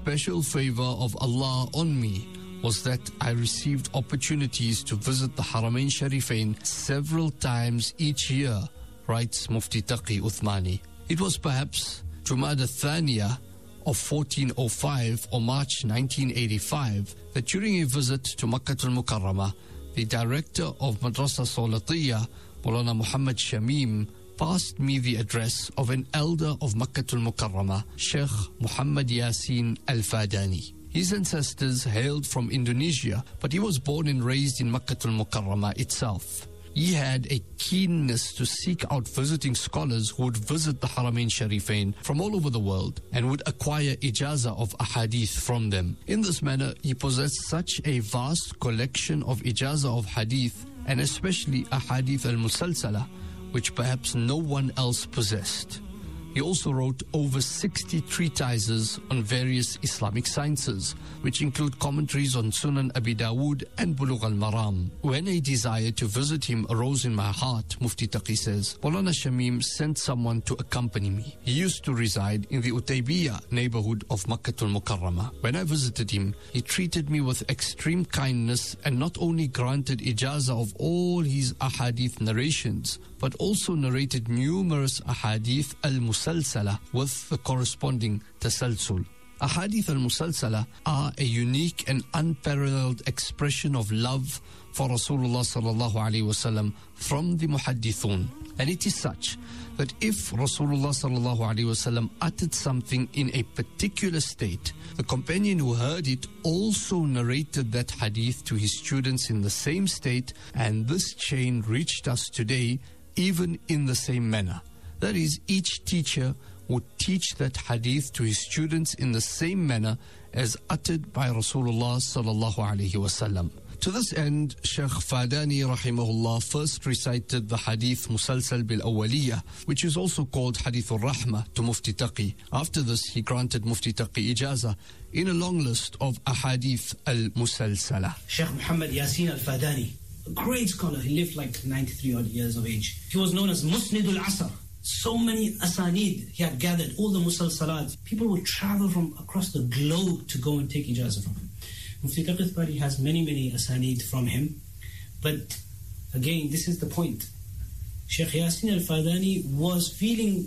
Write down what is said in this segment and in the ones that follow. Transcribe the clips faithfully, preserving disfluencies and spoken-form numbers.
special favor of Allah on me was that I received opportunities to visit the Haramain Sharifain several times each year, writes Mufti Taqi Uthmani. It was perhaps Jumada Thaniya of fourteen oh five or March nineteen eighty-five that during a visit to Makkah al-Mukarramah, the director of Madrasa Salatiyya, Maulana Muhammad Shamim, passed me the address of an elder of Makkah al-Mukarramah, Sheikh Muhammad Yasin Al-Fadani. His ancestors hailed from Indonesia, but he was born and raised in Makkah al-Mukarramah itself. He had a keenness to seek out visiting scholars who would visit the Haramain Sharifain from all over the world and would acquire ijazah of ahadith from them. In this manner, he possessed such a vast collection of ijazah of hadith, and especially ahadith al-musalsala, which perhaps no one else possessed. He also wrote over sixty treatises on various Islamic sciences, which include commentaries on Sunan Abi Dawood and Bulugh al-Maram. When a desire to visit him arose in my heart, Mufti Taqi says, Maulana Shamim sent someone to accompany me. He used to reside in the Utaybiyah neighborhood of Makkah al-Mukarramah. When I visited him, he treated me with extreme kindness and not only granted ijazah of all his ahadith narrations, but also narrated numerous ahadith al-musalsala with the corresponding tasalsul. Ahadith al-musalsala are a unique and unparalleled expression of love for Rasulullah sallallahu alaihi wasallam from the muhaddithun. And it is such that if Rasulullah sallallahu alaihi wasallam uttered something in a particular state, the companion who heard it also narrated that hadith to his students in the same state, and this chain reached us today even in the same manner. That is, each teacher would teach that hadith to his students in the same manner as uttered by Rasulullah sallallahu alaihi wasallam. To this end, Shaykh Fadani rahimahullah first recited the hadith Musalsal bil Awwaliyah, which is also called Hadith al-Rahmah, to Mufti Taqi. After this, he granted Mufti Taqi ijazah in a long list of ahadith al-Musalsala. Shaykh Muhammad Yasin Al-Fadani, a great scholar, he lived like ninety-three odd years of age. He was known as Musnidul Asr. So many asanid he had gathered, all the musalsalat. People would travel from across the globe to go and take ijazah from him. Mufti Taqi Uthmani has many, many asanid from him. But again, this is the point. Shaykh Yasin Al-Fadani was feeling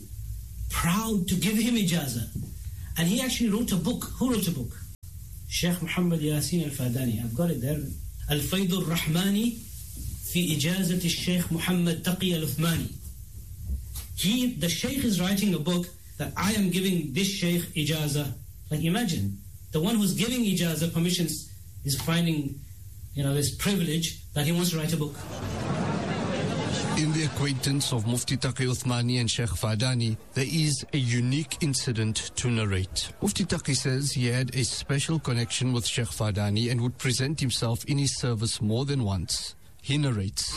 proud to give him ijazah. And he actually wrote a book. Who wrote a book? Shaykh Muhammad Yasin Al-Fadani. I've got it there. Al-Fayd al-Rahmani fi ijazat al-Shaykh Muhammad Taqi Al-Uthmani. He, the Shaykh is writing a book that I am giving this Shaykh ijazah. Like imagine, the one who's giving ijazah permissions is finding, you know, this privilege that he wants to write a book. In the acquaintance of Mufti Taqi Uthmani and Shaykh Fadani, there is a unique incident to narrate. Mufti Taqi says he had a special connection with Shaykh Fadani and would present himself in his service more than once. He narrates,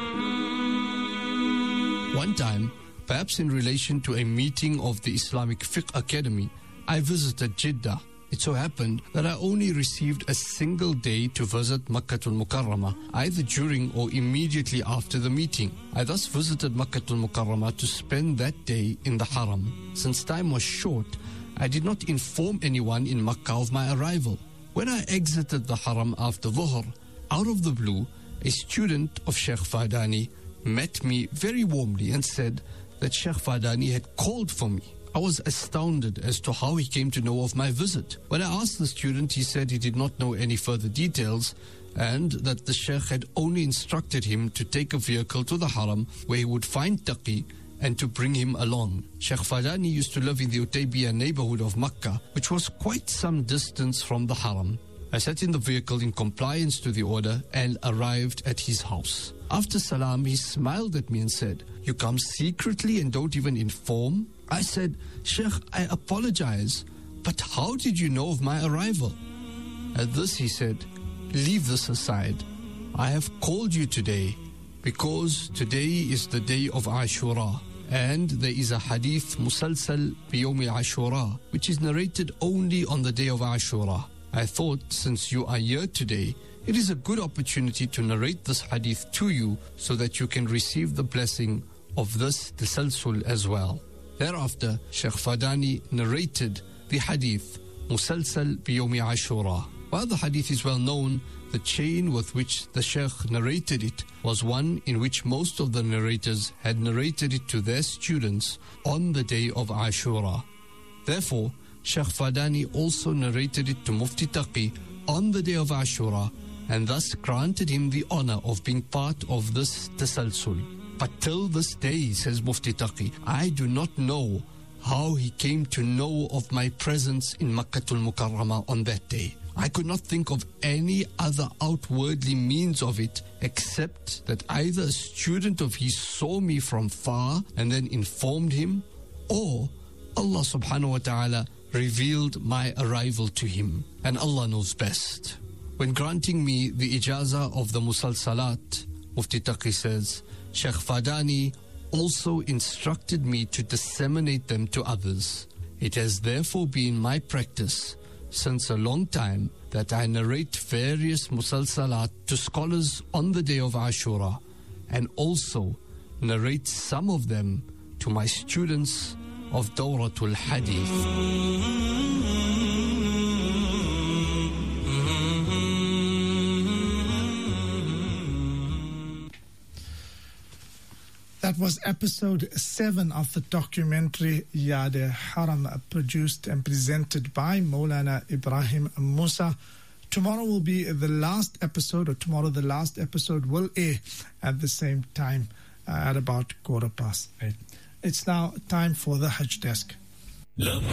one time, perhaps in relation to a meeting of the Islamic Fiqh Academy, I visited Jeddah. It so happened that I only received a single day to visit Makkah al-Mukarramah, either during or immediately after the meeting. I thus visited Makkah al-Mukarramah to spend that day in the Haram. Since time was short, I did not inform anyone in Makkah of my arrival. When I exited the Haram after Dhuhr, out of the blue, a student of Shaykh Fadani met me very warmly and said that Shaykh Fadani had called for me. I was astounded as to how he came to know of my visit. When I asked the student, he said he did not know any further details and that the Shaykh had only instructed him to take a vehicle to the Haram where he would find Taqi and to bring him along. Shaykh Fadani used to live in the Utaybiyah neighborhood of Makkah, which was quite some distance from the Haram. I sat in the vehicle in compliance to the order and arrived at his house. After salam, he smiled at me and said, "You come secretly and don't even inform?" I said, "Shaykh, I apologize, but how did you know of my arrival?" At this he said, "Leave this aside. I have called you today because today is the day of Ashura, and there is a hadith Musalsal Biyawmi Ashura, which is narrated only on the day of Ashura. I thought, since you are here today, it is a good opportunity to narrate this hadith to you so that you can receive the blessing of this tasalsul as well." Thereafter, Shaykh Fadani narrated the hadith مسلسل بيوم عاشوراء. While the hadith is well known, the chain with which the Shaykh narrated it was one in which most of the narrators had narrated it to their students on the day of Ashura. Therefore, Shaykh Fadani also narrated it to Mufti Taqi on the day of Ashura, and thus granted him the honor of being part of this tasalsul. But till this day, says Mufti Taqi, I do not know how he came to know of my presence in Makkatul Mukarramah on that day. I could not think of any other outwardly means of it except that either a student of his saw me from far and then informed him, or Allah subhanahu wa ta'ala revealed my arrival to him, and Allah knows best. When granting me the ijazah of the musalsalat, Mufti Taqi says, Shaykh Fadani also instructed me to disseminate them to others. It has therefore been my practice since a long time that I narrate various musalsalat to scholars on the day of Ashura, and also narrate some of them to my students of Dawratul Hadith. That was episode seven of the documentary Yad Haram, produced and presented by Maulana Ibrahim Musa. Tomorrow will be the last episode, or tomorrow the last episode will air at the same time uh, at about quarter past eight. It's now time for the Hajj Desk.